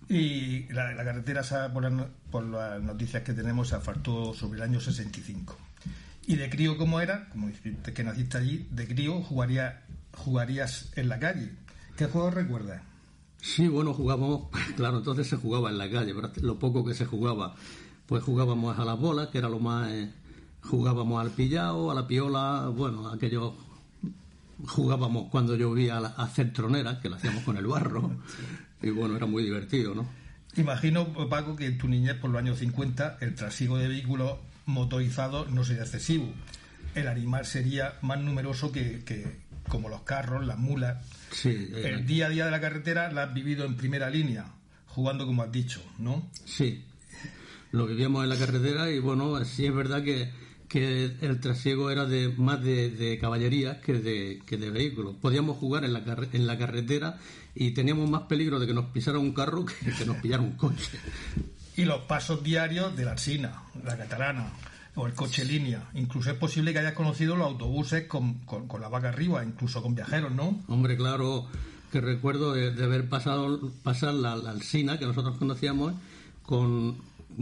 Y la carretera, por las noticias que tenemos, se asfaltó sobre el año 65. Y de crío, como era, como dijiste que naciste allí, de crío jugarías en la calle. ¿Qué juego recuerdas? Sí, bueno, jugábamos, claro, entonces se jugaba en la calle, pero lo poco que se jugaba, pues jugábamos a las bolas, que era lo más, jugábamos al pillao, a la piola, bueno, aquello, jugábamos cuando llovía a hacer troneras, que lo hacíamos con el barro, y bueno, era muy divertido, ¿no? Imagino, Paco, que en tu niñez, por los años 50, el trasiego de vehículos motorizados no sería excesivo. El animal sería más numeroso que como los carros, las mulas. Sí, el día a día de la carretera la has vivido en primera línea, jugando como has dicho, ¿no? Sí, lo vivíamos en la carretera y bueno, sí es verdad que el trasiego era más de caballerías que de vehículos. Podíamos jugar en la carretera y teníamos más peligro de que nos pisara un carro que nos pillara un coche. Y los pasos diarios de la Alsina, la Catalana o el coche línea. Incluso es posible que hayas conocido los autobuses con la vaca arriba, incluso con viajeros, ¿no? Hombre, claro, que recuerdo de haber pasar la Alsina, que nosotros conocíamos, con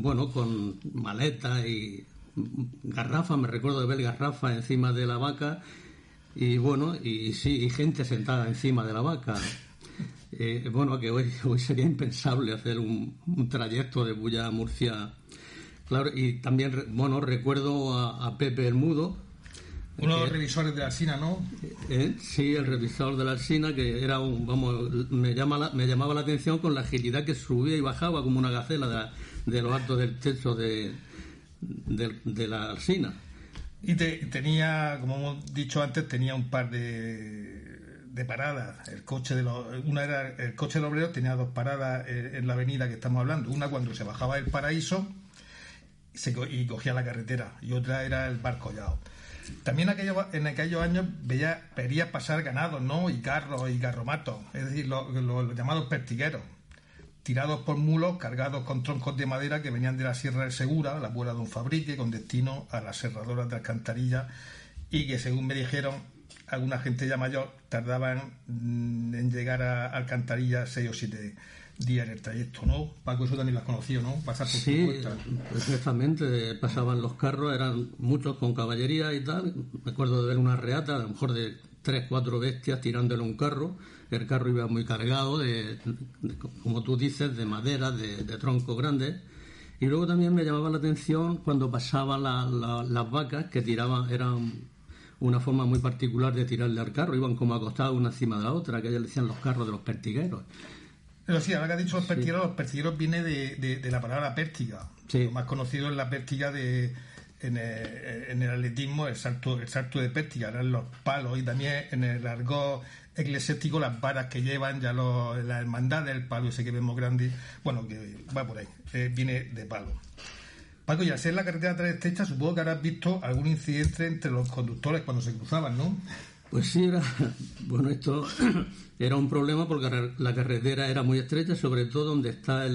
maletas y garrafas. Me recuerdo de ver garrafas encima de la vaca y bueno, y sí, y gente sentada encima de la vaca. Bueno, que hoy sería impensable hacer un trayecto de Bulla a Murcia. Claro, y también, bueno, recuerdo a Pepe el Mudo. Uno de los revisores de la Alsina, ¿no? Sí, el revisor de la Alsina, que era me llamaba la atención con la agilidad que subía y bajaba como una gacela de los altos del techo de la Alsina. Y tenía, como hemos dicho antes, tenía un par de paradas. El coche del obrero tenía dos paradas en la avenida que estamos hablando. Una cuando se bajaba del Paraíso y cogía la carretera, y otra era el Bar Collao. También en aquellos años veía pasar ganados, ¿no? Y carros y garromatos, es decir, los llamados pertigueros, tirados por mulos cargados con troncos de madera que venían de la Sierra del Segura, la abuela de un fabrique, con destino a las serradoras de Alcantarilla, y que, según me dijeron alguna gente ya mayor, tardaban en llegar a Alcantarilla 6 o 7 días en el trayecto, ¿no? Paco, eso también lo has conocido, ¿no? Pasar por sí, perfectamente. Pasaban los carros, eran muchos con caballería y tal. Me acuerdo de ver una reata, a lo mejor de 3-4 bestias tirándole un carro. El carro iba muy cargado como tú dices, de madera, de troncos grandes. Y luego también me llamaba la atención cuando pasaban las vacas que tiraban, eran una forma muy particular de tirarle al carro, iban como acostados una encima de la otra, que ellos le decían los carros de los pertigueros. Pero sí, ahora que has dicho los pertigueros viene de la palabra pértiga. Sí. Lo más conocido es la pértiga en el atletismo, el salto de pértiga, eran los palos, y también en el argot eclesiástico las varas que llevan ya la hermandad del palo ese que vemos grande, bueno, que va por ahí, viene de palo. Paco, y al ser la carretera tan estrecha, supongo que habrás visto algún incidente entre los conductores cuando se cruzaban, ¿no? Pues sí, esto era un problema porque la carretera era muy estrecha, sobre todo donde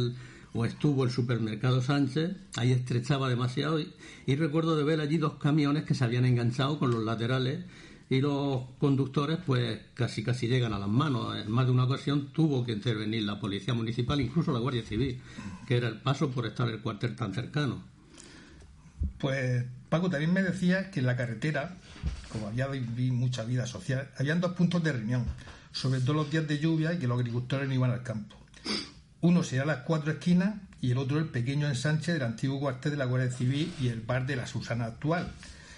estuvo el supermercado Sánchez, ahí estrechaba demasiado y recuerdo de ver allí 2 camiones que se habían enganchado con los laterales y los conductores pues casi llegan a las manos. En más de una ocasión tuvo que intervenir la policía municipal, incluso la Guardia Civil, que era el paso por estar el cuartel tan cercano. Pues Paco, también me decías que en la carretera, como había mucha vida social, habían 2 puntos de reunión, sobre todo los días de lluvia y que los agricultores no iban al campo. Uno sería las 4 esquinas y el otro el pequeño ensanche del antiguo cuartel de la Guardia Civil y el bar de la Susana actual,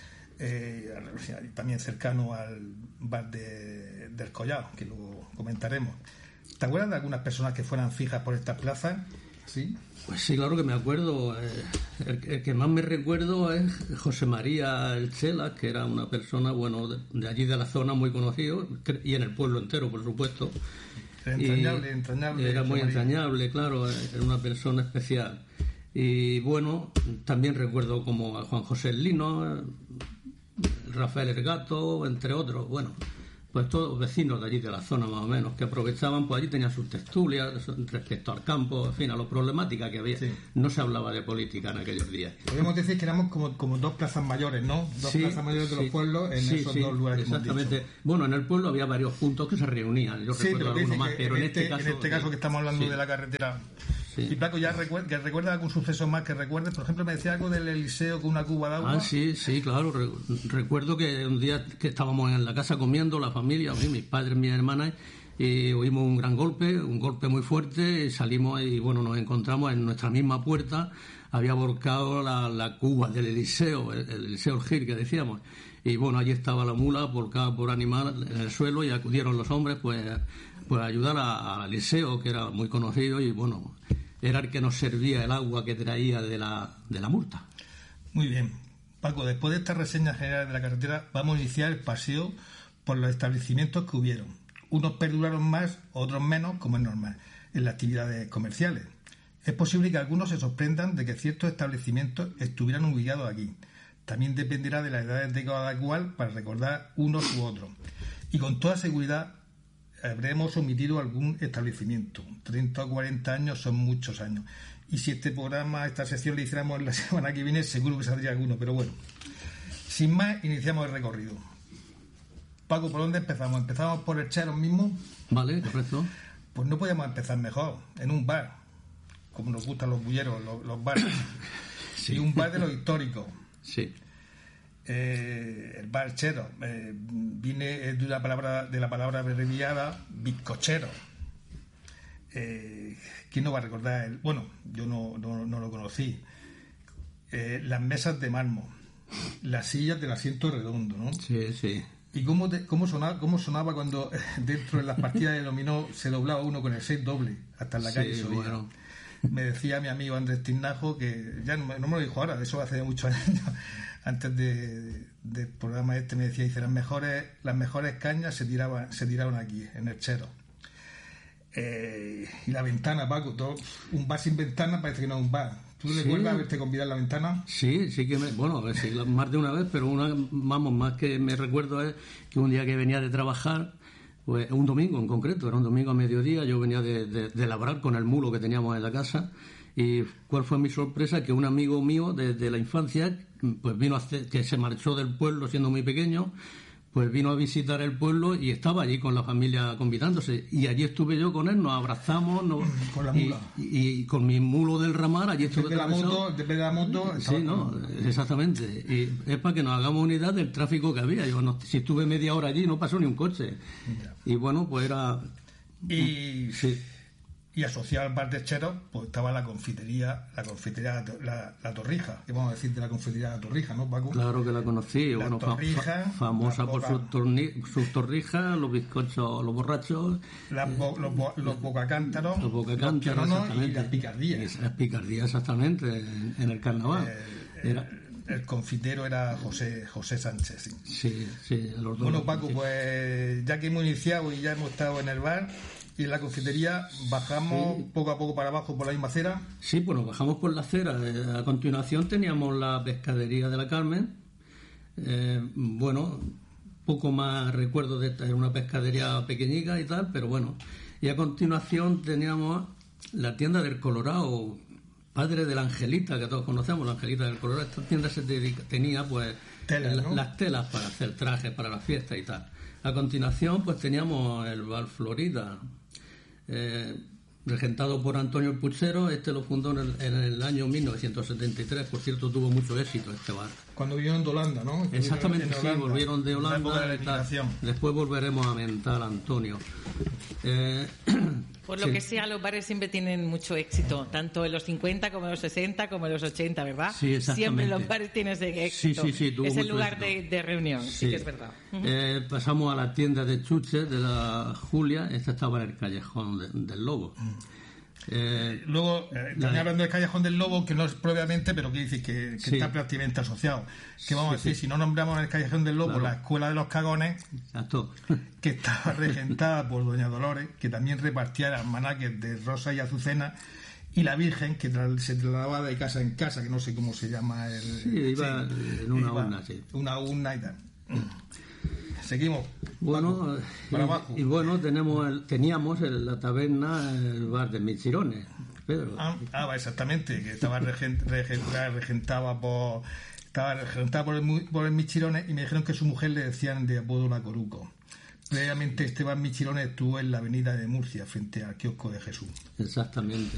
también cercano al bar del Collao, que luego comentaremos. ¿Te acuerdas de algunas personas que fueran fijas por estas plazas? ¿Sí? Pues sí, claro que me acuerdo. El que más me recuerdo es José María El Chela, que era una persona, bueno, de allí de la zona, muy conocido, y en el pueblo entero, por supuesto. Entrañable. Era muy entrañable, claro, era una persona especial. Y bueno, también recuerdo como a Juan José Lino, Rafael El Gato, entre otros, bueno, pues todos vecinos de allí de la zona más o menos, que aprovechaban, pues allí tenían sus tertulias respecto al campo, en fin, a lo problemática que había. Sí. No se hablaba de política en aquellos días. Podemos decir que éramos como 2 plazas mayores, ¿no? 2 plazas mayores de los pueblos en esos 2 lugares que hemos dicho. Bueno, en el pueblo había varios puntos que se reunían, yo recuerdo alguno más, pero en este caso que estamos hablando de la carretera, sí. Y Paco, ¿ya recuerda algún suceso más que recuerdes? Por ejemplo, me decía algo del Eliseo con una cuba de agua. Ah, sí, claro. Recuerdo que un día que estábamos en la casa comiendo, la familia, mis padres, mis hermanas, y oímos un gran golpe, un golpe muy fuerte, y salimos y bueno, nos encontramos en nuestra misma puerta, había volcado la cuba del Eliseo, el Eliseo Gil que decíamos, y bueno, allí estaba la mula volcada por animal en el suelo, y acudieron los hombres pues a ayudar a Eliseo, que era muy conocido, y bueno, era el que nos servía el agua que traía de la Murta. Muy bien. Paco, después de esta reseña general de la carretera, vamos a iniciar el paseo por los establecimientos que hubieron. Unos perduraron más, otros menos, como es normal, en las actividades comerciales. Es posible que algunos se sorprendan de que ciertos establecimientos estuvieran ubicados aquí. También dependerá de las edades de cada cual para recordar unos u otros. Y con toda seguridad habremos omitido algún establecimiento. 30 o 40 años son muchos años. Y si este programa, esta sección la hiciéramos la semana que viene, seguro que saldría alguno. Pero bueno, sin más, iniciamos el recorrido. Paco, ¿por dónde empezamos? ¿Empezamos por el Chero mismo? Vale, correcto. Pues no podíamos empezar mejor, en un bar, como nos gustan los bulleros, los bares. Sí. Y un bar de los históricos. Sí. El bar Chero viene de la palabra abreviada bizcochero. ¿Quién no va a recordar? Bueno, yo no lo conocí. Las mesas de mármol, las sillas del asiento redondo, ¿no? Sí, sí. ¿Y cómo sonaba cuando dentro de las partidas de dominó se doblaba uno con el 6 doble hasta en la calle? Sí, bueno. Me decía mi amigo Andrés Tinajo, que ya no me lo dijo ahora, eso hace muchos años, antes del programa me decía, dice, las mejores cañas se tiraron aquí, en el Chero. Y la ventana, Paco, un bar sin ventana parece que no es un bar. ¿Tú recuerdas haberte convidado a la ventana? Sí que más de una vez, pero más que me recuerdo es que un día que venía de trabajar, pues un domingo en concreto, era un domingo a mediodía, yo venía de labrar con el mulo que teníamos en la casa, y cuál fue mi sorpresa, que un amigo mío de la infancia, pues que se marchó del pueblo siendo muy pequeño, pues vino a visitar el pueblo y estaba allí con la familia convidándose, y allí estuve yo con él, nos abrazamos con la mula y con mi mulo del ramar allí estuve de la moto sí, no, exactamente, y es para que nos hagamos una idea del tráfico que había. Si estuve media hora allí no pasó ni un coche. Ya. Y bueno, pues era sí. Y asociado al bar de Chero, pues estaba la confitería La Torrija. ¿Qué vamos a decir de la confitería La Torrija, no, Paco? Claro que la conocí. La Torrija, famosa por sus torrijas, los bizcochos, los borrachos, los bocacántaros, los y las picardías. Las picardías, exactamente, en el carnaval. El confitero era José Sánchez. Sí, los dos. Bueno, Paco, pues ya que hemos iniciado y ya hemos estado en el bar y en la confitería, bajamos poco a poco para abajo por la misma acera. Sí, pues nos bajamos por la acera. A continuación teníamos la pescadería de la Carmen. Poco más recuerdo de esta, era una pescadería pequeñica y tal, pero bueno. Y a continuación teníamos la tienda del Colorado, padre de la Angelita, que todos conocemos, la Angelita del Colorado. Esta tienda tenía pues las telas para hacer trajes para la fiesta y tal. A continuación pues teníamos el bar Florida, regentado por Antonio el Puchero. Este lo fundó en el año 1973. Por cierto, tuvo mucho éxito este bar. Cuando vinieron de Holanda, ¿no? Exactamente, sí, volvieron de Holanda. Después volveremos a mentar a Antonio. Por lo que sea, los bares siempre tienen mucho éxito, tanto en los 50 como en los 60 como en los 80, ¿verdad? Sí, exactamente. Siempre los bares tienen ese éxito. Sí, es el lugar de reunión, sí que es verdad. Pasamos a la tienda de chuches de la Julia. Esta estaba en el Callejón del Lobo. Luego, también hablando del Callejón del Lobo, que no es propiamente, pero que dice que está prácticamente asociado. Que vamos a decir, si no nombramos el Callejón del Lobo, la Escuela de los Cagones, que estaba regentada por doña Dolores, que también repartía almanaques de rosa y azucena, y la Virgen, que se trasladaba de casa en casa, que no sé cómo se llama iba en una urna, una urna y tal. Seguimos. Bueno, para abajo. Y bueno, teníamos la taberna, el bar de Michirones, Pedro. Exactamente, que estaba regentada por el Michirones, y me dijeron que su mujer le decían de apodo la Coruco. Previamente Esteban Michirones estuvo en la avenida de Murcia, frente al kiosco de Jesús. Exactamente.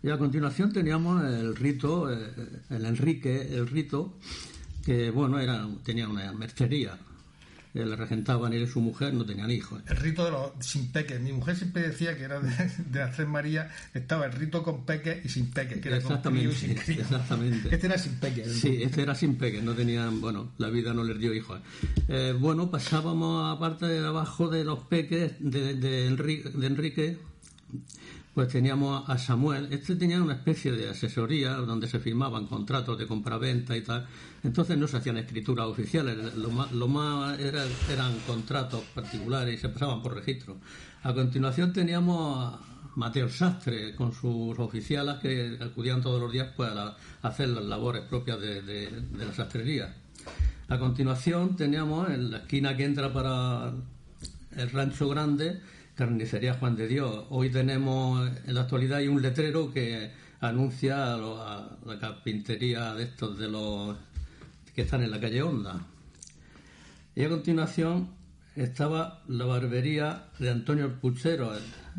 Y a continuación teníamos el rito, el rito, que bueno, tenía una mercería. Le regentaban él y su mujer, no tenían hijos. El rito de los sin peques. Mi mujer siempre decía que era de las Tres Marías, estaba el rito con peques y sin peques, que era con crío y sin crío. Exactamente. Este era sin peques. Sí, este era sin peques, no tenían, bueno, la vida no les dio hijos. Bueno, pasábamos aparte de abajo de los peques de Enrique, pues teníamos a Samuel. Tenía una especie de asesoría donde se firmaban contratos de compraventa y tal. Entonces no se hacían escrituras oficiales, lo más eran contratos particulares y se pasaban por registro. A continuación teníamos a Mateo Sastre con sus oficialas que acudían todos los días pues a hacer las labores propias de la sastrería. A continuación teníamos en la esquina que entra para el Rancho Grande, Carnicería Juan de Dios. Hoy tenemos, en la actualidad hay un letrero que anuncia a la carpintería de estos de los que están en la calle Honda. Y a continuación estaba la barbería de Antonio Puchero,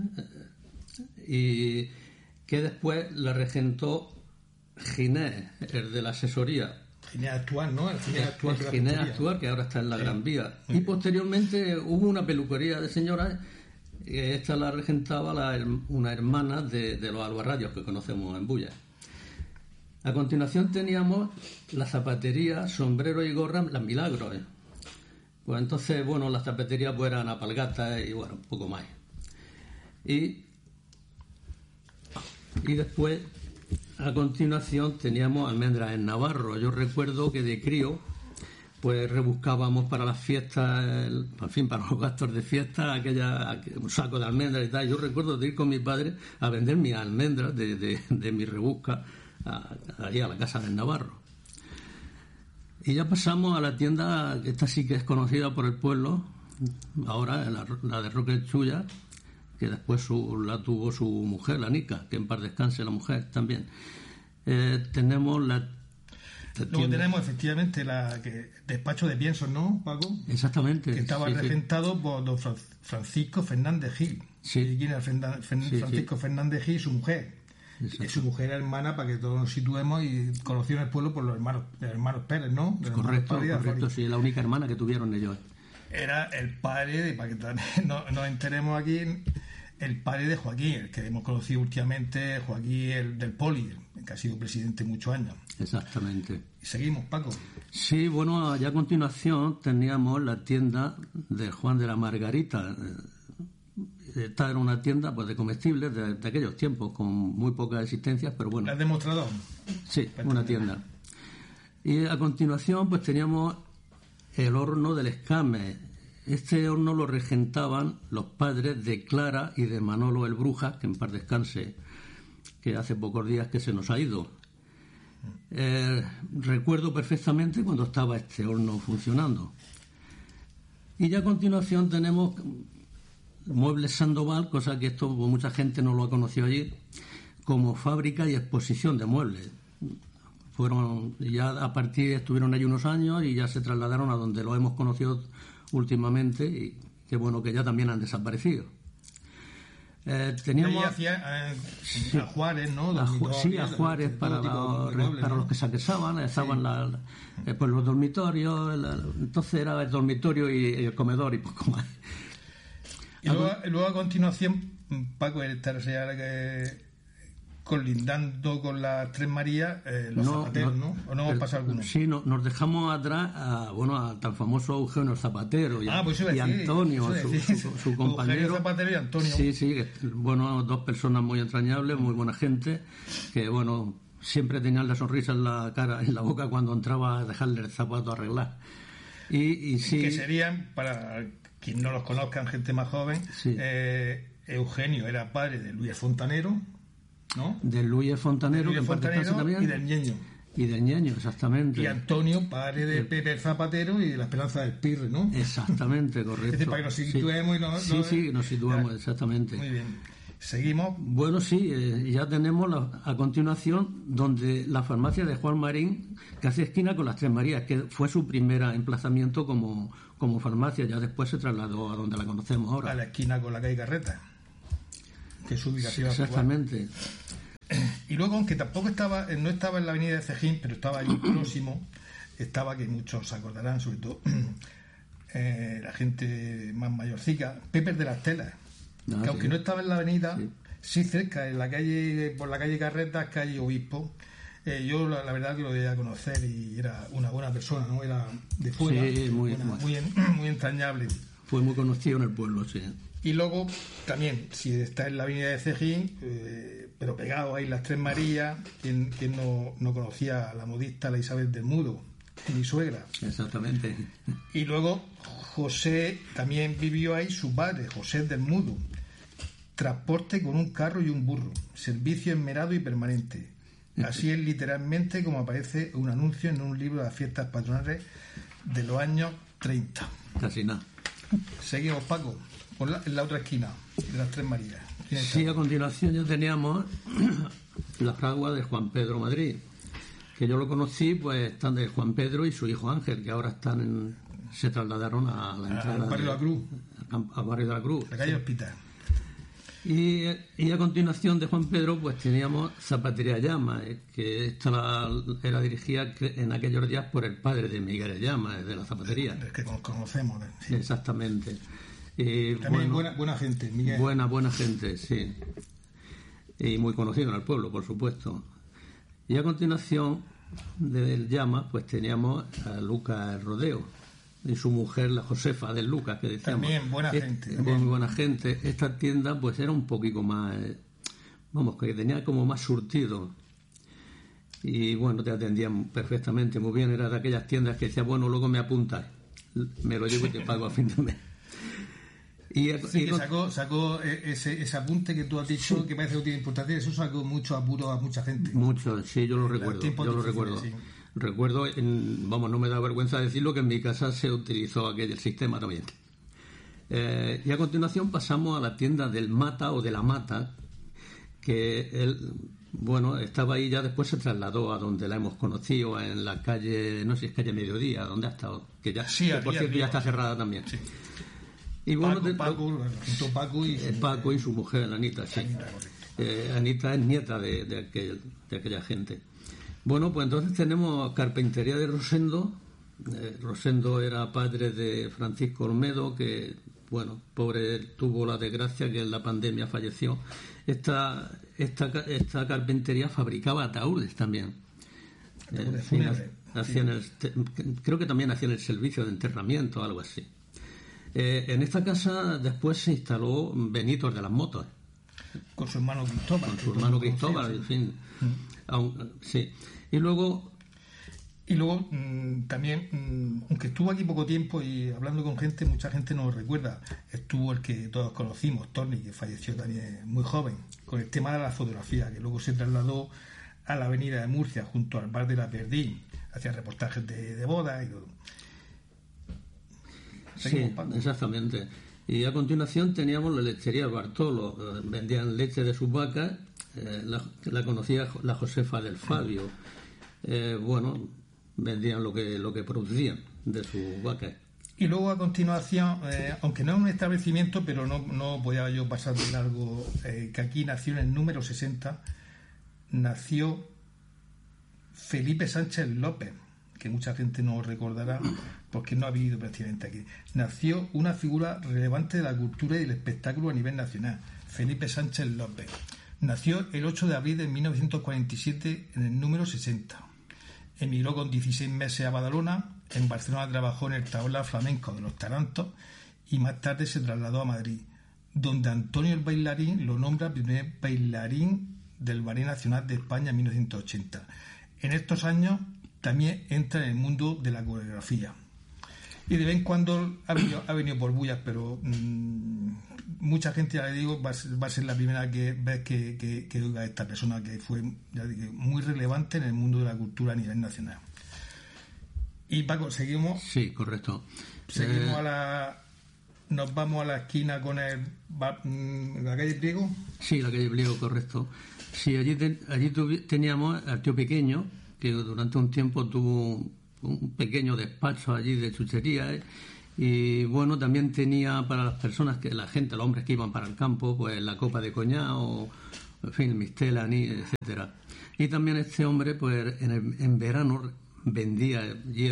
y que después la regentó Ginés, el de la asesoría. Ginés Actual, ¿no? Ginés Actual, que ahora está en la Gran Vía. Y posteriormente hubo una peluquería de señoras. Esta la regentaba una hermana de los albarrayos que conocemos en Bulla. A continuación teníamos la zapatería, sombrero y gorra, las Milagros. Pues entonces, bueno, las zapaterías pues eran Apalgatas y bueno, un poco más. Y después, a continuación, teníamos almendras en Navarro. Yo recuerdo que de crío pues rebuscábamos para las fiestas, en fin, para los gastos de fiesta, un saco de almendras y tal. Yo recuerdo de ir con mis padres a vender mis almendras de mi rebusca allí a la casa del Navarro. Y ya pasamos a la tienda, que esta sí que es conocida por el pueblo, ahora la de Roque Chulla, que después la tuvo su mujer, la Nica, que en paz descanse la mujer también. Tenemos Luego tenemos efectivamente despacho de piensos, ¿no, Paco? Exactamente. Que estaba regentado por don Francisco Fernández Gil. Sí. ¿Quién era Francisco Fernández Gil y su mujer? Su mujer era hermana, para que todos nos situemos, y conoció en el pueblo por los hermanos Pérez, ¿no? Correcto, sí, la única hermana que tuvieron ellos. Era el padre, para que también nos enteremos aquí, el padre de Joaquín, el que hemos conocido últimamente, Joaquín, el del Poli, que ha sido presidente muchos años. Exactamente. Y seguimos, Paco. Sí, bueno, ya a continuación teníamos la tienda de Juan de la Margarita. Esta era una tienda pues de comestibles de aquellos tiempos, con muy pocas existencias, pero bueno. ¿La has demostrado? Sí, una tienda. Y a continuación pues teníamos el horno del Escame. Este horno lo regentaban los padres de Clara y de Manolo el Brujas, que en paz descanse, que hace pocos días que se nos ha ido. Recuerdo perfectamente cuando estaba este horno funcionando. Y ya a continuación tenemos Muebles Sandoval, cosa que esto mucha gente no lo ha conocido allí, como fábrica y exposición de muebles. Ya a partir estuvieron allí unos años y ya se trasladaron a donde lo hemos conocido últimamente, y qué bueno que ya también han desaparecido. Teníamos a Juárez, ¿no? A Juárez para los que se casaban, estaban pues los dormitorios, entonces era el dormitorio y el comedor y poco más. Y luego a continuación, Paco, colindando con las Tres Marías, los Zapateros, ¿no? ¿O no hemos pasado alguno? Sí, nos dejamos atrás al tan famoso Eugenio Zapatero y Antonio, su compañero. Eugenio Zapatero y Antonio. Sí, bueno, dos personas muy entrañables, muy buena gente, que bueno, siempre tenían la sonrisa en la cara, en la boca cuando entraba a dejarle el zapato a arreglar. Y sí. Que serían, para quien no los conozcan, gente más joven, Eugenio era padre de Luis Fontanero, ¿no? De Luis Fontanero, que también, y del Ñeño. Y del Ñeño, exactamente. Y Antonio, padre de Pepe el Zapatero y de la Esperanza del Pirre, ¿no? Exactamente, correcto. Es decir, para que nos situemos nos situamos, exactamente. Muy bien. Seguimos. Bueno, sí, ya tenemos a continuación donde la farmacia de Juan Marín, que hace esquina con las Tres Marías, que fue su primer emplazamiento como farmacia. Ya después se trasladó a donde la conocemos ahora. A la esquina con la calle Carreta, que es su ubicación exactamente. luego, aunque tampoco no estaba en la avenida de Cejín, pero estaba ahí próximo, estaba, que muchos se acordarán, sobre todo la gente más mayorcica, Pepe de las Telas, que aunque no estaba en la avenida, sí cerca, en la calle, por la calle Carretas, calle Obispo. Yo la verdad que lo llegué a conocer y era una buena persona, ¿no? Era de fuera, sí, muy entrañable. Fue muy conocido en el pueblo, sí. Y luego también, si está en la avenida de Cejín, pero pegado ahí las Tres Marías, quien no conocía a la modista, la Isabel del Mudo, mi suegra. Exactamente. Y luego José también vivió ahí, su padre, José del Mudo. Transporte con un carro y un burro, servicio esmerado y permanente. Así es literalmente como aparece un anuncio en un libro de las fiestas patronales de los años 30. Casi nada. Seguimos, Paco, en la otra esquina de las Tres Marías. Sí, a continuación ya teníamos la fragua de Juan Pedro Madrid, que yo lo conocí, pues están de Juan Pedro y su hijo Ángel, que ahora se trasladaron a la entrada al barrio de la Cruz. Al barrio de la Cruz. La calle Hospital. Y a continuación de Juan Pedro, pues teníamos Zapatería Llama, que esta era dirigida en aquellos días por el padre de Miguel Llama, de la zapatería. El que conocemos. Sí. Exactamente. También buena gente, Miguel. Buena gente, sí. Y muy conocido en el pueblo, por supuesto. Y a continuación del Llama, pues teníamos a Lucas Rodeo y su mujer, la Josefa del Lucas, que decíamos. También buena gente. Muy buena gente. Esta tienda, pues era un poquito más, que tenía como más surtido. Y bueno, te atendían perfectamente, muy bien. Era de aquellas tiendas que decía, bueno, luego me apuntas, me lo llevo y te pago a fin de mes. Que sacó ese apunte que tú has dicho, que parece que tiene importancia. Eso sacó mucho apuro a mucha gente. Mucho, sí, yo lo recuerdo. Sí. Recuerdo, no me da vergüenza decirlo, que en mi casa se utilizó aquel sistema también. Y a continuación pasamos a la tienda del Mata o de la Mata, que él, estaba ahí, ya después se trasladó a donde la hemos conocido, en la calle, no sé si es calle Mediodía, donde ha estado, que ya, sí, que por cierto ya está cerrada también. Sí. Y bueno, Paco y su mujer, Anita, sí. Anita es nieta de aquella gente. Bueno, pues entonces tenemos Carpintería de Rosendo. Rosendo era padre de Francisco Olmedo, que, pobre, tuvo la desgracia que en la pandemia falleció. Esta carpintería fabricaba ataúdes también. Creo que también hacían el servicio de enterramiento o algo así. En esta casa después se instaló Benito de las Motos. Con su hermano Cristóbal. En fin. Sí. Y luego también, aunque estuvo aquí poco tiempo y hablando con gente, mucha gente no lo recuerda, estuvo el que todos conocimos, Tony, que falleció también muy joven, con el tema de la fotografía, que luego se trasladó a la avenida de Murcia, junto al bar de la Perdín, hacía reportajes de bodas y todo. Sí, exactamente. Y a continuación teníamos la lechería Bartolo, vendían leche de sus vacas, la conocía la Josefa del Fabio. Vendían lo que producían de sus vacas. Y luego a continuación, aunque no es un establecimiento, pero no podía yo pasar de largo, que aquí nació en el número 60, nació Felipe Sánchez López, que mucha gente no recordará porque no ha vivido prácticamente aquí. Nació una figura relevante de la cultura y del espectáculo a nivel nacional, Felipe Sánchez López. Nació el 8 de abril de 1947 en el número 60. Emigró con 16 meses a Badalona. En Barcelona trabajó en el tablao flamenco de los Tarantos y más tarde se trasladó a Madrid, donde Antonio el Bailarín lo nombra primer bailarín del Ballet Nacional de España en 1980. En estos años también entra en el mundo de la coreografía. Y de vez en cuando ha venido por bullas, pero mucha gente, ya le digo, va a ser la primera vez que oiga a esta persona, que fue, ya digo, muy relevante en el mundo de la cultura a nivel nacional. Y Paco, ¿seguimos? Sí, correcto. Seguimos nos vamos a la esquina con la calle Pliego. Sí, la calle Pliego, correcto. Sí, allí teníamos al tío Pequeño, que durante un tiempo tuvo un pequeño despacho allí de chuchería, y también tenía para las personas, los hombres que iban para el campo, pues la copa de coñac o en fin, Mistela, anís, etcétera. Y también este hombre, pues en verano vendía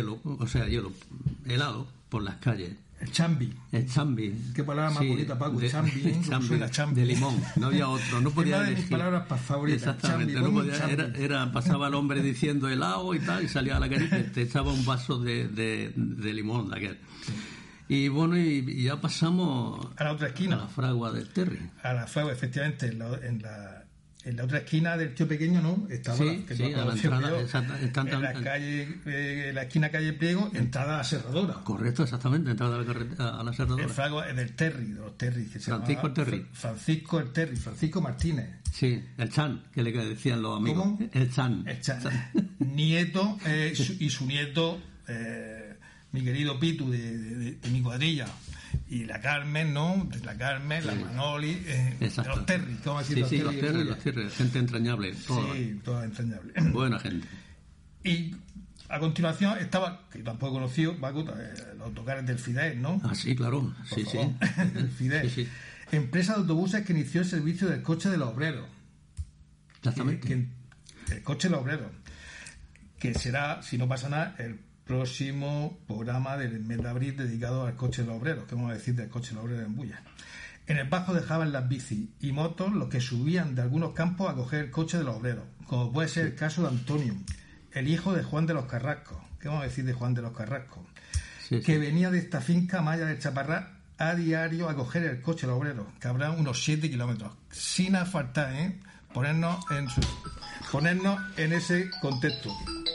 helado por las calles. El chambi. El chambi. Qué palabra más bonita, Paco. Chambi. De limón. No había otro. No podía elegir. Mis palabras favoritas. Exactamente. Chambi, no podía, pasaba el hombre diciendo helado y tal, y salía a la calle y te echaba un vaso de limón de aquel. Sí. Y bueno, y ya pasamos a la otra esquina. A la fragua del Terry. A la fragua, efectivamente, en la otra esquina del Tío Pequeño, ¿no? Estaba a la entrada, en la calle, la esquina calle Priego, entrada a la Serradora. Correcto, exactamente, entrada a la Serradora. El fragua del Terry, de los Terry, que Francisco el Terry. Francisco Martínez. Sí, el Chan, que le decían los amigos. ¿Cómo? El Chan. Nieto, y su nieto, mi querido Pitu, de mi cuadrilla. Y la Carmen, ¿no? La Carmen, sí. La Manoli, de los Terry, ¿cómo decir? Sí, los Terry, gente entrañable. Toda entrañable. Buena gente. Y a continuación estaba, que tampoco he conocido, los autocares del Fidel, ¿no? Ah, sí, claro. Sí. El Fidel. Sí. Empresa de autobuses que inició el servicio del coche de los obreros. Exactamente. El coche de los obreros. Que será, si no pasa nada, el próximo programa del mes de abril dedicado al coche de los obreros, que vamos a decir del coche de los obreros en Bulla. En el bajo dejaban las bicis y motos los que subían de algunos campos a coger el coche de los obreros, como puede ser el caso de Antonio, el hijo de Juan de los Carrascos. ¿Qué vamos a decir de Juan de los Carrascos? Que venía de esta finca Maya del Chaparrá a diario a coger el coche de los obreros, que habrá unos 7 kilómetros, sin asfaltar, ponernos en ese contexto.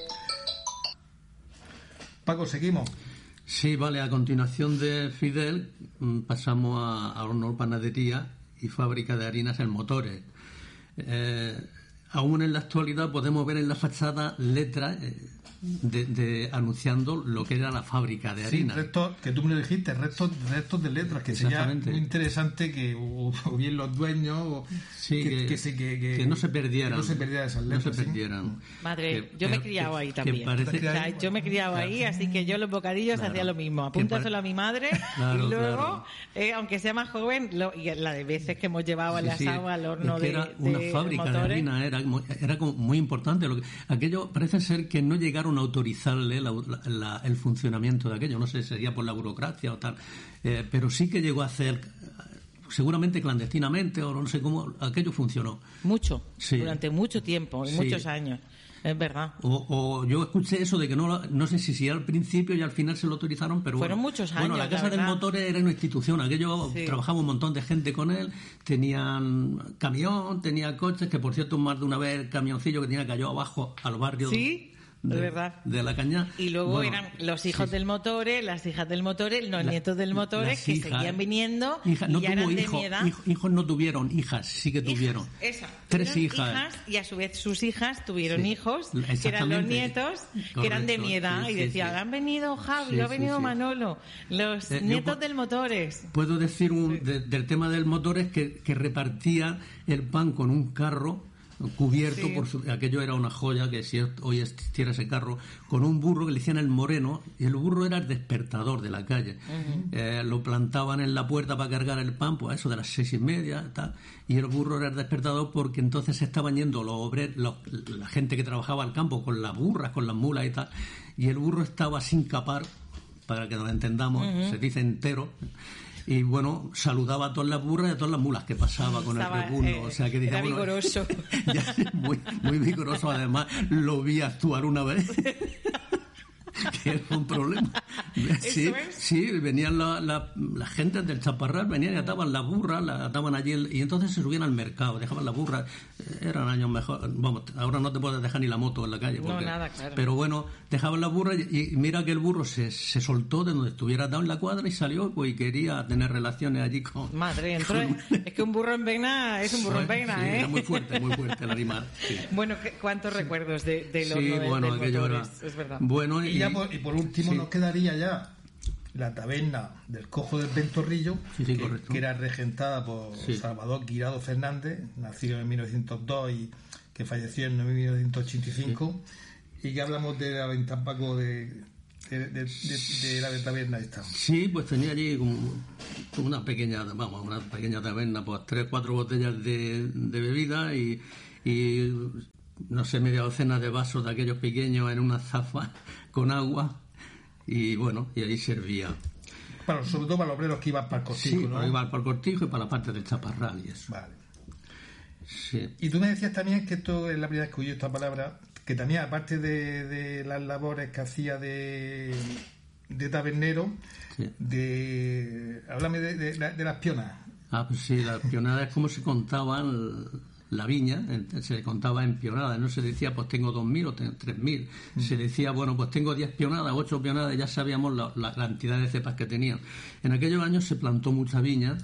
Paco, seguimos. Sí, vale, a continuación de Fidel pasamos a horno, panadería y fábrica de harinas en Motores. Aún en la actualidad podemos ver en la fachada letras anunciando lo que era la fábrica de harina. Restos, que tú me lo dijiste, restos de letras, que sería muy interesante que o bien los dueños que no se perdieran. Que no se perdieran esas letras. No se perdieran. Madre, yo me he criado ahí también. Yo me he criado ahí, así que yo los bocadillos hacía lo mismo. Apúntaselo a mi madre y luego, aunque sea más joven, y la de veces que hemos llevado el asado al horno de era una fábrica motores. De harina, era como muy importante. Aquello parece ser que no llegaron a autorizarle el funcionamiento de aquello, no sé si sería por la burocracia o tal, pero sí que llegó a hacer, seguramente clandestinamente o no sé cómo, aquello funcionó. Mucho, durante mucho tiempo y muchos años. Es verdad. O yo escuché eso de que no sé si al principio y al final se lo autorizaron, pero fueron muchos años. Bueno, la Casa del Motor era una institución, aquello trabajaba un montón de gente con él, tenían camión, tenía coches, que por cierto más de una vez el camioncillo que tenía cayó abajo al barrio. Sí. De la Cañá. Y luego eran los hijos del Motore, las hijas del Motore, los nietos del Motore, que seguían viniendo y no ya eran de mi edad. Hijos no tuvieron, hijas sí que tuvieron. Tres hijas. Y a su vez sus hijas tuvieron hijos, que eran los nietos, que eran de mi edad, y decían, han venido Javi, ha venido Manolo, los nietos del Motores. Puedo decir del tema del Motores que repartía el pan con un carro cubierto aquello era una joya, que si hoy existiera ese carro, con un burro que le decían el Moreno, y el burro era el despertador de la calle. Lo plantaban en la puerta para cargar el pan, pues a eso de las 6:30 tal, y el burro era el despertador porque entonces estaban yendo los obreros, la gente que trabajaba al campo con las burras, con las mulas y tal, y el burro estaba sin capar, para que nos entendamos, se dice entero. Y bueno, saludaba a todas las burras y a todas las mulas que pasaba con el repulo. O sea, que era vigoroso. Muy vigoroso. Además, lo vi actuar una vez. Que era un problema. Sí, venían la gente del Chaparral, venían y ataban las burras, las ataban allí, y entonces se subían al mercado, dejaban las burras. Eran años mejor. Vamos, ahora no te puedes dejar ni la moto en la calle. No, nada, claro. Pero bueno, dejaban las burras y mira que el burro se soltó de donde estuviera atado en la cuadra y salió, pues, y quería tener relaciones allí con... Madre, es que un burro en vena es un burro en vena, sí, era muy fuerte el animal. Sí. Bueno, ¿cuántos recuerdos del horno del Motores? Es verdad. Bueno, y por último nos quedaría ya la taberna del Cojo del Ventorrillo, que era regentada por Salvador Guirado Fernández, nacido en 1902 y que falleció en 1985, y que hablamos de la venta Paco de de la taberna esta? Sí, pues tenía allí como una pequeña taberna, pues 3-4 botellas de bebida y no sé, media docena de vasos de aquellos pequeños en una zafa con agua, y bueno, y ahí servía. Sobre todo para los obreros que iban para el cortijo, sí, ¿no? Iban para el cortijo y para la parte del chaparral y eso. Vale. Sí. Y tú me decías también que esto es la primera vez que oí esta palabra, que también aparte de las labores que hacía de tabernero, sí. Háblame de las pionas. Pues sí, las pionadas es como se contaban la viña, se contaba en pionadas, no se decía pues tengo 2.000 o 3.000, se decía bueno pues tengo 10 pionadas, 8 pionadas, ya sabíamos la cantidad de cepas que tenían. En aquellos años se plantó mucha viña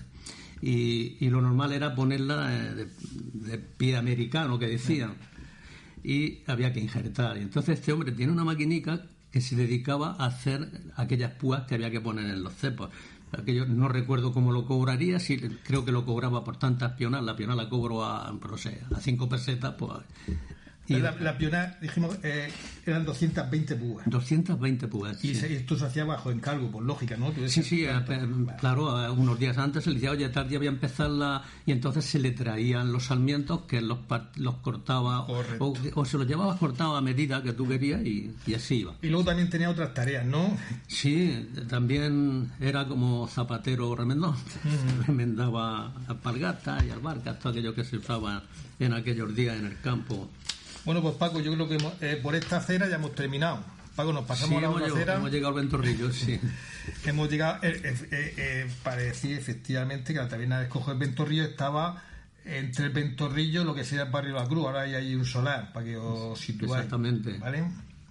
y lo normal era ponerla de pie americano, que decían, y había que injertar. Y entonces este hombre tiene una maquinica que se dedicaba a hacer aquellas púas que había que poner en los cepos. Aquello no recuerdo cómo lo cobraría, sí, creo que lo cobraba por tantas pionas. La piona la cobro a 5 pesetas, pues. Y la piona, dijimos, eran 220 púas. 220 púas. Y sí. Esto se hacía bajo encargo, por lógica, ¿no? Sí, claro, unos días antes se le decía, oye, tal día voy a empezar y entonces se le traían los sarmientos que los cortaba o se los llevabas cortados a medida que tú querías y así iba. Y luego también tenía otras tareas, ¿no? Sí, también era como zapatero remendón. Remendaba alpargatas y albarcas, todo aquello que se usaba en aquellos días en el campo. Bueno, pues Paco, yo creo que por esta acera ya hemos terminado. Paco, nos pasamos a la otra acera. Hemos llegado al Ventorrillo, sí. Hemos llegado, para decir efectivamente que la taberna de Escojo del Ventorrillo estaba entre el Ventorrillo, lo que sería el barrio de la Cruz. Ahora hay ahí un solar, para que os situáis. Exactamente. ¿Vale?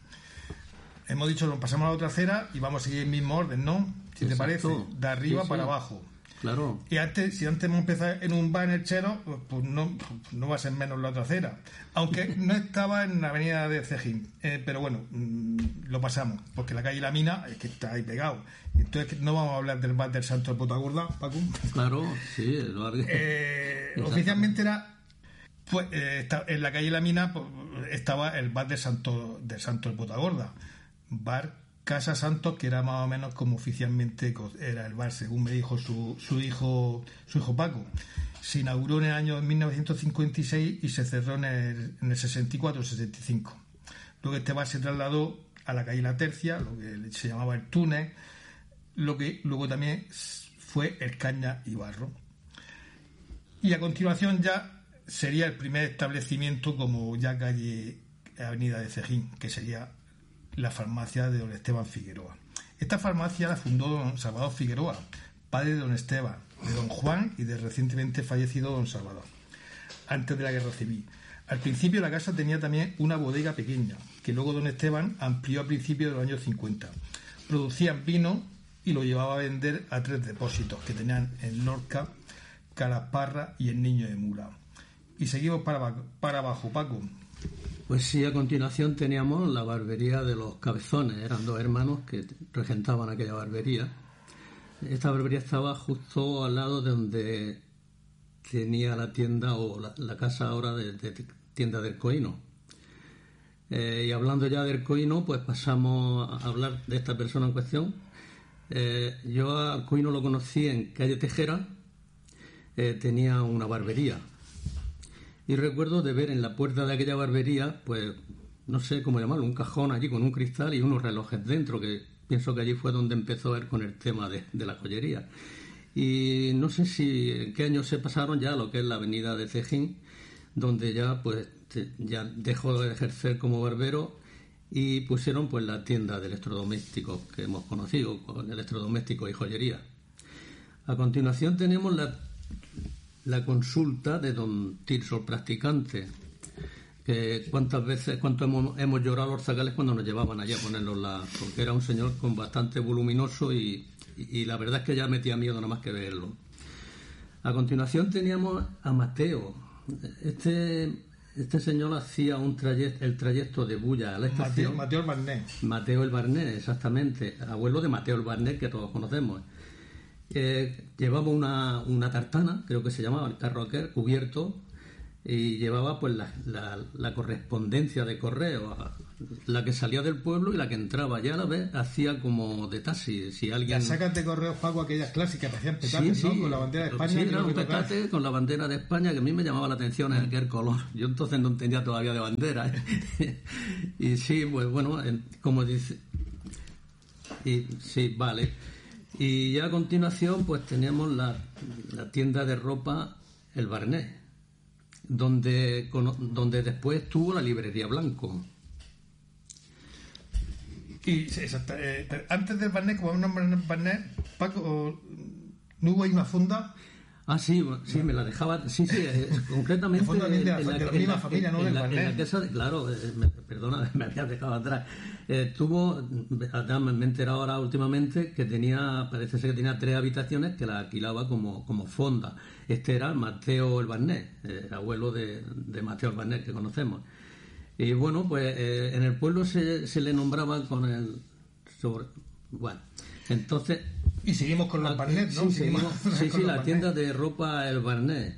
Hemos dicho, nos pasamos a la otra acera y vamos a seguir el mismo orden, ¿no? Si te parece, de arriba para abajo. Claro. Y si antes hemos empezado en un bar en el Chero, pues no va a ser menos la otra acera. Aunque no estaba en la avenida de Cejín. Pero bueno, lo pasamos, porque la calle La Mina es que está ahí pegado. Entonces no vamos a hablar del bar del Santo del Potagorda, Paco. Claro, sí. Oficialmente era... Pues en la calle La Mina pues, estaba el bar del Santo del Potagorda. Bar Casa Santos, que era más o menos como oficialmente era el bar, según me dijo su hijo Paco. Se inauguró en el año 1956 y se cerró en el 64-65. Luego este bar se trasladó a la calle La Tercia, lo que se llamaba el Túnez, lo que luego también fue el Caña y Barro. Y a continuación ya sería el primer establecimiento como ya calle Avenida de Cejín, que sería la farmacia de don Esteban Figueroa. Esta farmacia la fundó don Salvador Figueroa, padre de don Esteban, de don Juan y de recientemente fallecido don Salvador, antes de la Guerra Civil. Al principio la casa tenía también una bodega pequeña, que luego don Esteban amplió a principios de los años 50. Producían vino y lo llevaba a vender a 3 depósitos que tenían en Lorca, Calasparra y el Niño de Mula. Y seguimos para abajo, Paco. Pues sí, a continuación teníamos la barbería de los Cabezones. Eran 2 hermanos que regentaban aquella barbería. Esta barbería estaba justo al lado de donde tenía la tienda o la casa ahora de tienda del Coino. Y hablando ya del Coino, pues pasamos a hablar de esta persona en cuestión. Yo al Coino lo conocí en calle Tejera. Tenía una barbería. Y recuerdo de ver en la puerta de aquella barbería, pues, no sé cómo llamarlo, un cajón allí con un cristal y unos relojes dentro, que pienso que allí fue donde empezó a ver con el tema de la joyería. Y no sé en qué años se pasaron ya a lo que es la avenida de Cejín, donde ya, pues, ya dejó de ejercer como barbero y pusieron, pues, la tienda de electrodomésticos que hemos conocido, con electrodomésticos y joyería. A continuación tenemos la consulta de don Tirso, el practicante, que cuánto hemos llorado los zagales cuando nos llevaban allí a ponerlos porque era un señor con bastante voluminoso y la verdad es que ya metía miedo nada más que verlo. A continuación teníamos a Mateo. Este señor hacía el trayecto de Bulla a la estación. Mateo el Barnet. Mateo el Barnet, exactamente, abuelo de Mateo el Barnet, que todos conocemos. Llevaba una tartana, creo que se llamaba, el carro aquel, cubierto, y llevaba pues la correspondencia de correo la que salía del pueblo y la que entraba. Ya a la vez hacía como de taxi. Si alguien... Las sacas de correos, Paco, aquellas clásicas que hacían petates, ¿no? Con la bandera de España. Sí, era un petate con la bandera de España que a mí me llamaba la atención en aquel color. Yo entonces no entendía todavía de bandera. Y sí, pues bueno, como dice... Y sí, vale. Y ya a continuación pues teníamos la tienda de ropa El Barnet, donde después estuvo la librería Blanco. Y exacto, pero antes del Barnet, como nombre en el Barnet, Paco, ¿no hubo ahí una fonda? Ah, sí, me la dejaba. Sí, concretamente. De la misma familia, ¿no? Claro, perdona, me había dejado atrás. Me he enterado ahora últimamente que parece ser que tenía 3 habitaciones que la alquilaba como fonda. Este era Mateo El Barnet, abuelo de Mateo El Barnet que conocemos. Y bueno, pues en el pueblo se le nombraba con el... Bueno, entonces... Y seguimos con los Barnet, ¿no? Sí, la tienda de ropa El Barnet,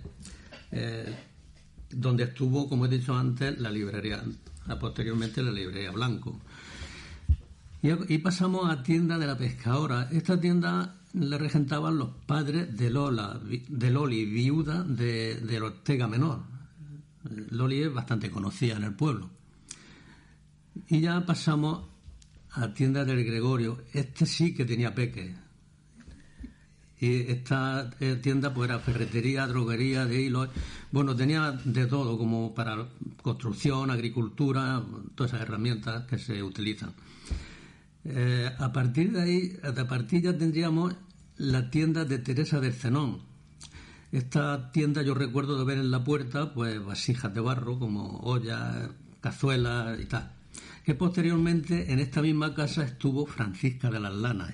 donde estuvo, como he dicho antes, la librería, posteriormente la librería Blanco. Y pasamos a tienda de la Pescadora. Esta tienda la regentaban los padres de Loli, viuda de Ortega Menor. Loli es bastante conocida en el pueblo. Y ya pasamos a tienda del Gregorio. Este sí que tenía peques. Y esta tienda pues era ferretería, droguería, de hilos. Bueno, tenía de todo, como para construcción, agricultura, todas esas herramientas que se utilizan. A partir de ahí, ya tendríamos la tienda de Teresa del Zenón. Esta tienda yo recuerdo de ver en la puerta pues vasijas de barro como ollas, cazuelas y tal. Que posteriormente en esta misma casa estuvo Francisca de las Lanas.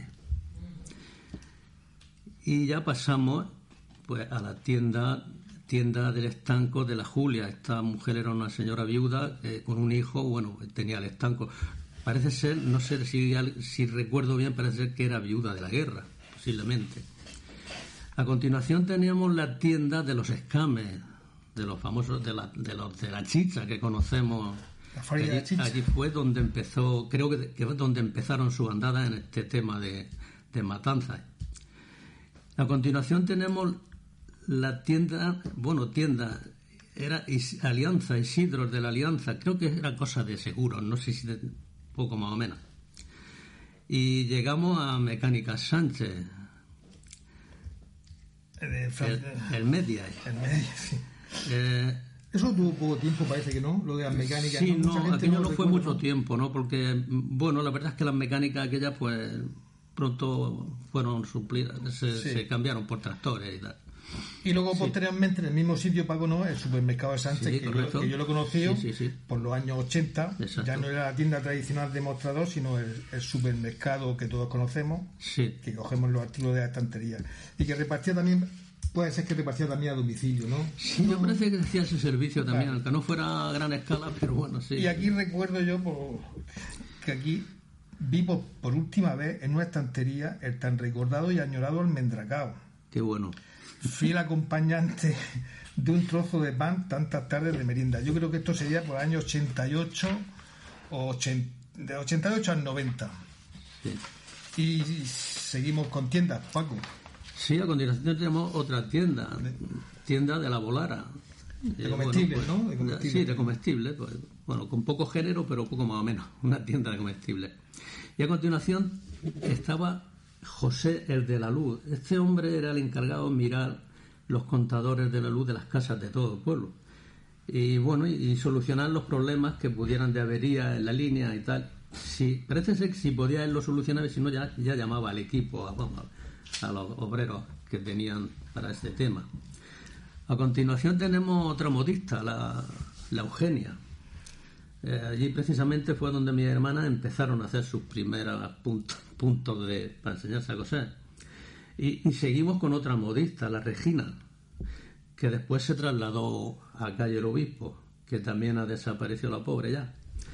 Y ya pasamos pues a la tienda del estanco de la Julia. Esta mujer era una señora viuda con un hijo, bueno, tenía el estanco. Parece ser, no sé si recuerdo bien, parece ser que era viuda de la guerra, posiblemente. A continuación teníamos la tienda de los escames, de los famosos, de la chicha que conocemos. Allí fue donde empezó, creo que es donde empezaron su andada en este tema de matanzas. A continuación tenemos la tienda, era Alianza, Isidro de la Alianza, creo que era cosa de seguros, no sé si poco más o menos. Y llegamos a Mecánica Sánchez, el Media. El Media, sí. Eso tuvo poco tiempo, parece que no, lo de las mecánicas. Sí, aquello no fue mucho tiempo, ¿no? Porque, bueno, la verdad es que las mecánicas aquellas, pues, pronto fueron suplidas, se cambiaron por tractores y tal. Y luego, posteriormente, en el mismo sitio, Paco, ¿no? El supermercado de Sánchez, que yo lo conocí por los años 80. Exacto. Ya no era la tienda tradicional de mostrador, sino el supermercado que todos conocemos, que cogemos los artículos de la estantería. Y que repartía también, puede ser que repartía también a domicilio, ¿no? Sí, me parece que hacía ese servicio también, aunque no fuera a gran escala, pero bueno, sí. Y aquí recuerdo yo que aquí vi por última vez en una estantería el tan recordado y añorado almendracao. Qué bueno. Fui el acompañante de un trozo de pan tantas tardes de merienda. Yo creo que esto sería por el año 88 de 88 al 90. Sí. Y seguimos con tiendas, Paco. Sí, a continuación tenemos otra tienda de la Volara. De comestibles, ¿no? De comestibles. Sí, de comestibles. Pues, bueno, con poco género, pero poco más o menos. Una tienda de comestibles. Y a continuación estaba José el de la luz. Este hombre era el encargado de mirar los contadores de la luz de las casas de todo el pueblo. Y bueno, y solucionar los problemas que pudieran de avería en la línea y tal. Sí, parece ser que si podía él lo solucionar, si no ya llamaba al equipo, a los obreros que tenían para este tema. A continuación tenemos otra modista, la Eugenia. Allí precisamente fue donde mis hermanas empezaron a hacer sus primeros puntos para enseñarse a coser. Y seguimos con otra modista, la Regina, que después se trasladó a Calle el Obispo, que también ha desaparecido la pobre ya.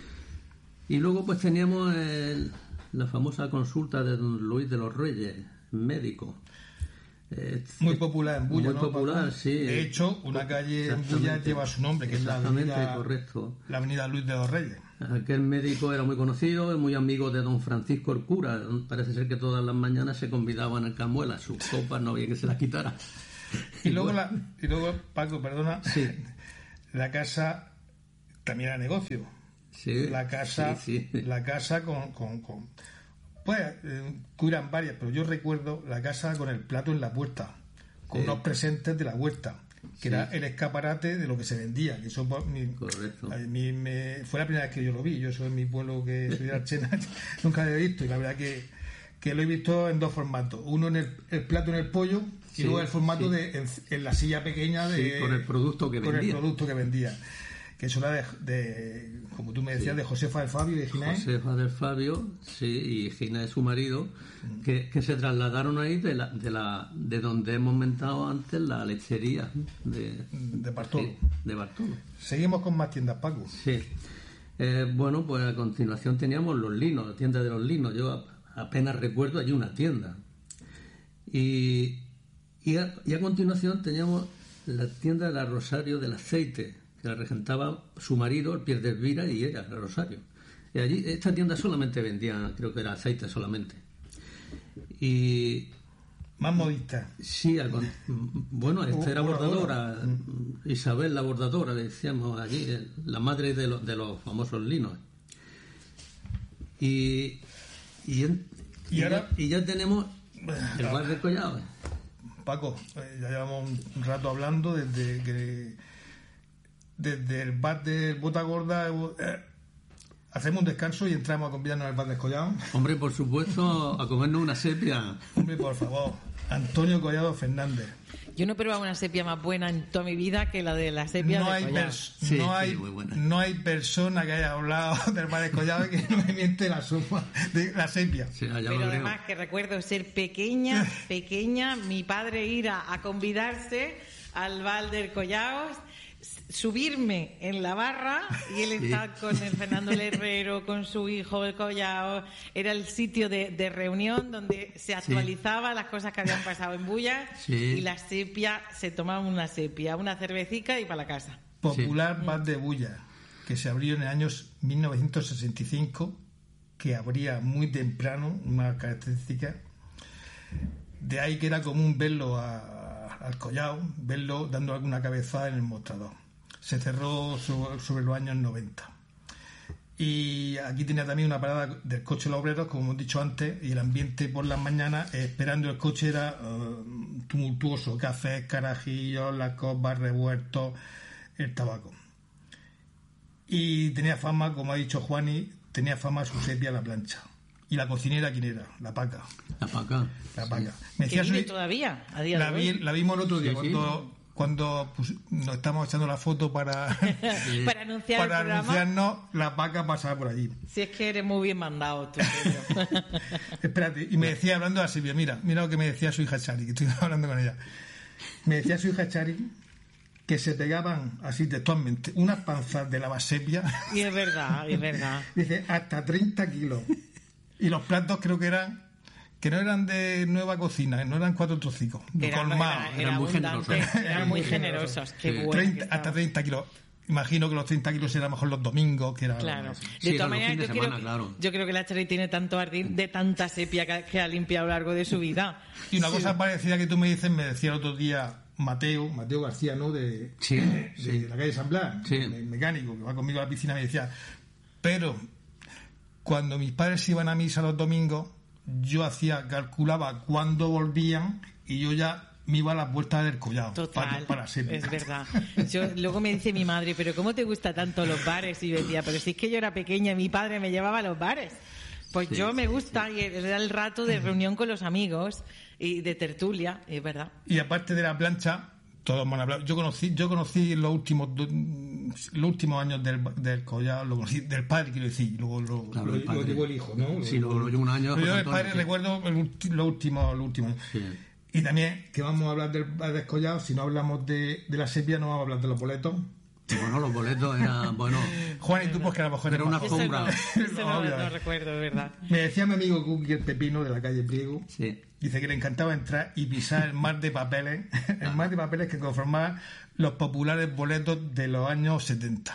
Y luego pues teníamos la famosa consulta de don Luis de los Reyes, médico. Muy popular en Bulla, muy popular, sí. De hecho, una calle en Bulla lleva su nombre, que es la avenida, correcto. La avenida Luis de los Reyes. Aquel médico era muy conocido, muy amigo de don Francisco el cura. Parece ser que todas las mañanas se convidaban al Camuela. Sus copas no había que se las quitara. Y luego, Paco, perdona, sí. La casa también era negocio. Sí, la casa con pues curan varias, pero yo recuerdo la casa con el plato en la puerta, con unos presentes de la huerta, que era el escaparate de lo que se vendía. Que eso correcto. Fue la primera vez que yo lo vi. Yo soy en mi pueblo, que soy de Archena, nunca lo he visto, y la verdad que lo he visto en dos formatos: uno en el plato en el pollo, y luego el formato en la silla pequeña con el producto que vendía. Que eso era de como tú me decías, de Josefa del Fabio y de Gina. Josefa del Fabio, sí, y Gina es su marido, que se trasladaron ahí de donde hemos montado antes la lechería de Bartolo. Sí, de Bartolo. Seguimos con más tiendas, Paco. Sí. Bueno, pues a continuación teníamos los linos, la tienda de los linos. Yo apenas recuerdo allí una tienda. Y a continuación teníamos la tienda de la Rosario del Aceite, que la regentaba su marido, el Pierre de Elvira, y ella, la Rosario. Y allí, esta tienda solamente vendía, creo que era aceite solamente. Y... Más modista. Sí, bueno, esta era bordadora. Isabel la bordadora, le decíamos allí, la madre de los famosos linos. Y ya tenemos el bar del Collado. Paco, ya llevamos un rato hablando desde el bar de Bota Gorda. Hacemos un descanso y entramos a convidarnos al bar del Collado. Hombre, por supuesto, a comernos una sepia. Hombre, por favor. Antonio Collado Fernández. Yo no he probado una sepia más buena en toda mi vida que la de la sepia de Collado. No hay persona que haya hablado del bar del Collado que no me miente la sopa de la sepia. Sí, pero además que recuerdo ser pequeña, mi padre ir a convidarse al bar del Collado, subirme en la barra y él estar con el Fernando Herrero, con su hijo el Collado. Era el sitio de reunión donde se actualizaba las cosas que habían pasado en Bulla, y la sepia, se tomaba una sepia, una cervecica y para la casa. Popular bar de Bulla, que se abrió en el año 1965, que abría muy temprano, una característica. De ahí que era común verlo al Collado, verlo dando alguna cabezada en el mostrador. Se cerró sobre los años 90. Y aquí tenía también una parada del coche de los obreros, como hemos dicho antes, y el ambiente por las mañanas esperando el coche era tumultuoso: cafés, carajillos, las copas, revueltos, el tabaco. Y tenía fama, como ha dicho Juani, tenía fama su sepia a la plancha. ¿Y la cocinera quién era? La Paca. La Paca. Me decía, ¿que vive todavía a día de hoy? La vimos el otro día, cuando nos estamos echando la foto para anunciarnos, la Paca pasaba por allí. Si es que eres muy bien mandado tú. Espérate, y me decía, hablando de la sepia, mira lo que me decía su hija Chari, que estoy hablando con ella. Me decía su hija Chari que se pegaban así textualmente unas panzas de lavasepia. Y es verdad. Dice, hasta 30 kilos. Y los platos creo que no eran de nueva cocina, no eran 4 trocicos, colmados. Eran muy generosos. Qué bueno. Hasta 30 kilos. Imagino que los 30 kilos eran mejor los domingos, que era... Claro. De todas maneras, yo creo que la Chari tiene tanto ardid de tanta sepia que ha limpiado a lo largo de su vida. Y una cosa parecida que tú me dices, me decía el otro día Mateo García, ¿no? De la calle San Blas, el mecánico, que va conmigo a la piscina, me decía, pero cuando mis padres iban a misa los domingos, yo calculaba cuándo volvían y yo ya me iba a las puertas del Collado. Total, para siempre. Es verdad. Luego me dice mi madre, pero ¿cómo te gustan tanto los bares? Y yo decía, pero si es que yo era pequeña y mi padre me llevaba a los bares. Pues me gusta, y era el rato de reunión con los amigos y de tertulia, es verdad. Y aparte de la plancha, todos me han hablado. Yo conocí los últimos años del Collado, lo conocí del padre, quiero decir, luego lo llevó el hijo, ¿no? Sí, lo llevó un año. Pero yo del padre recuerdo los últimos. Sí. Y también, que vamos a hablar del Collado, si no hablamos de la sepia, no vamos a hablar de los boletos. Bueno, los boletos eran, Juan, y tú, pues que a lo mejor era una alfombra. No recuerdo, de verdad. Me decía mi amigo Cookie el Pepino, de la calle Priego, dice que le encantaba entrar y pisar el mar de papeles, el mar de papeles que conformaban los populares boletos de los años 70.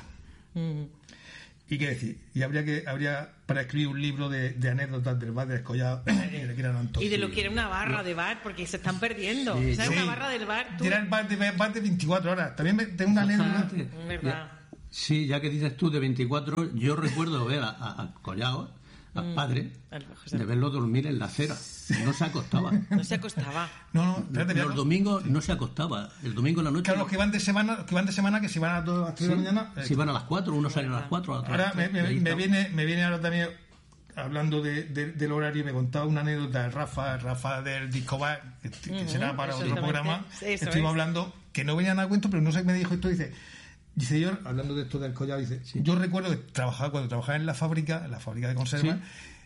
Y qué decir, y habría para escribir un libro de anécdotas del bar del Collado y de lo que era una barra de bar, porque se están perdiendo. Sí, ¿sabes? Una barra del bar. Era el bar de 24 horas. También tengo una anécdota. ¿Verdad? Sí, ya que dices tú de 24, yo recuerdo ver a Collado, al padre, de verlo dormir en la acera. No se acostaba. No se acostaba. No, los domingos no se acostaba. El domingo en la noche. Claro, los que van de semana, que se van a las 3 de la mañana. Si van a las 4, unos salen a las 4. Ahora me viene ahora también, hablando del horario, me contaba una anécdota de Rafa del Disco Bar, que será para otro programa. Estuvimos hablando, que no venían a cuento, pero no sé qué me dijo esto. Dice yo, hablando de esto del Collado, dice, yo recuerdo que cuando trabajaba en la fábrica de conservas,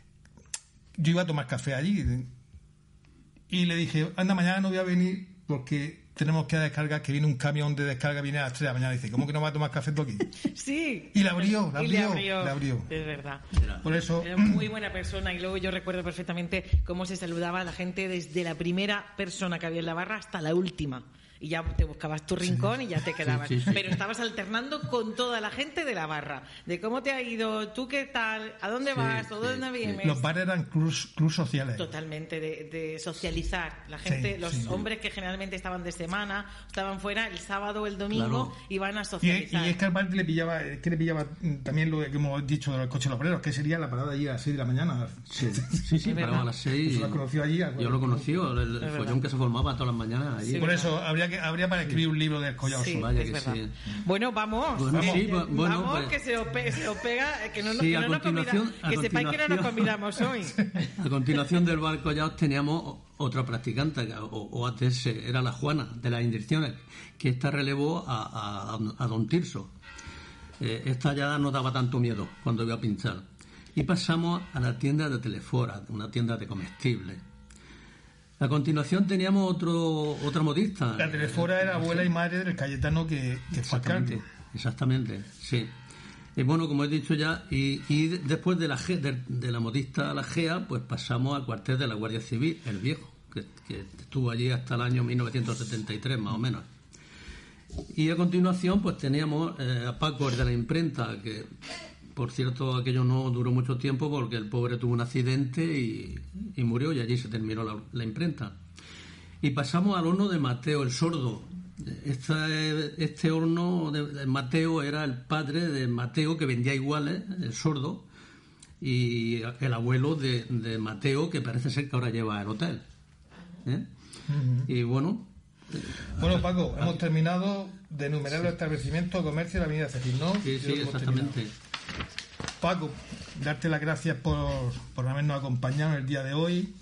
yo iba a tomar café allí y le dije, anda, mañana no voy a venir porque tenemos que descargar, que viene un camión de descarga, viene a las 3 de la mañana. Dice, ¿cómo que no va a tomar café tú aquí? Sí. Y la abrió. Es verdad. Por eso... Era muy buena persona, y luego yo recuerdo perfectamente cómo se saludaba a la gente desde la primera persona que había en la barra hasta la última. Y ya te buscabas tu rincón y ya te quedabas. Sí. Pero estabas alternando con toda la gente de la barra. De cómo te ha ido, tú qué tal, a dónde vas, o dónde vienes. Los bares eran clubs sociales. Totalmente, de socializar. La gente, los hombres que generalmente estaban de semana, estaban fuera el sábado o el domingo, iban a socializar. Y es que al bar le pillaba también lo que hemos dicho de los coches obreros, que sería la parada allí a las 6 de la mañana. Sí, paraba a las 6. ¿Eso lo conoció allí? Yo lo conocí, el follón que se formaba todas las mañanas allí. Por eso habría para escribir un libro del Collado. Sí, Bueno, vamos. Vamos, que se os pega, que no nos convidamos, que sepáis que no nos convidamos hoy. A continuación del bar Collado teníamos otra practicante, o ATS, era la Juana, de las Indirecciones, que esta relevó a don Tirso. Esta ya no daba tanto miedo cuando iba a pinchar. Y pasamos a la tienda de Telefora, una tienda de comestibles. A continuación teníamos otra modista. La Telefora era abuela y madre del Cayetano que fue alcalde. Exactamente, sí. Y bueno, como he dicho ya, y después de la modista a la GEA, pues pasamos al cuartel de la Guardia Civil, el viejo, que estuvo allí hasta el año 1973, más o menos. Y a continuación, pues teníamos a Paco, el de la imprenta, que... Por cierto, aquello no duró mucho tiempo porque el pobre tuvo un accidente y murió, y allí se terminó la imprenta. Y pasamos al horno de Mateo, el sordo. Este horno de Mateo era el padre de Mateo, que vendía iguales, el sordo, y el abuelo de Mateo, que parece ser que ahora lleva el hotel. Y bueno... Bueno, Paco, hemos terminado de enumerar los establecimientos, comercio de la avenida Cejín, ¿no? Sí, exactamente. Paco, darte las gracias por habernos acompañado en el día de hoy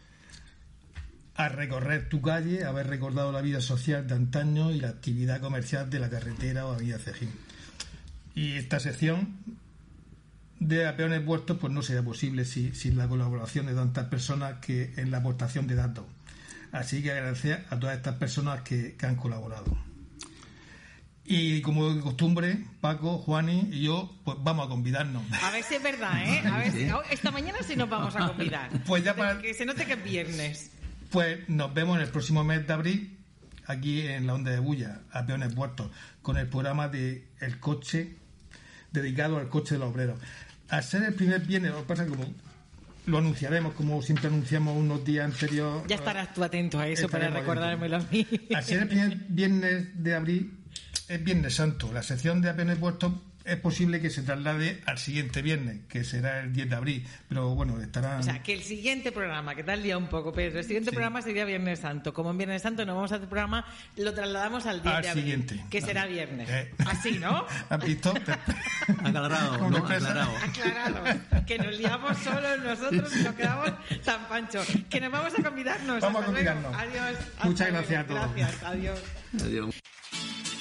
a recorrer tu calle, haber recordado la vida social de antaño y la actividad comercial de la carretera o avenida Cejín. Y esta sección de A Peones Vueltos pues no sería posible sin la colaboración de tantas personas que en la aportación de datos. Así que agradecer a todas estas personas que han colaborado. Y como de costumbre, Paco, Juani y yo, pues vamos a convidarnos. A ver si es verdad, ¿eh? A ver si, esta mañana sí nos vamos a convidar. Pues ya para... Que se note que es viernes. Pues nos vemos en el próximo mes de abril, aquí en la Onda de Bulla, a Peones Vueltos, con el programa de El Coche, dedicado al coche de los obreros. Al ser el primer viernes, lo que pasa es que como lo anunciaremos, como siempre anunciamos unos días anteriores. Ya estarás tú atento a eso para recordármelo a mí. Al ser el primer viernes de abril, es Viernes Santo. La sección de A Peones Vueltos es posible que se traslade al siguiente viernes, que será el 10 de abril. Pero bueno, estará... O sea, que el siguiente programa, que tal día un poco, Pedro, el siguiente programa sería Viernes Santo. Como en Viernes Santo no vamos a hacer programa, lo trasladamos al 10 de abril. Siguiente. Que será viernes. Así, ¿no? ¿Has visto? Aclarado, ¿no? Aclarado. Que nos liamos solos nosotros y nos quedamos tan panchos. Que nos vamos a convidarnos. Vamos a convidarnos. Adiós. Muchas gracias a todos. Gracias. Adiós.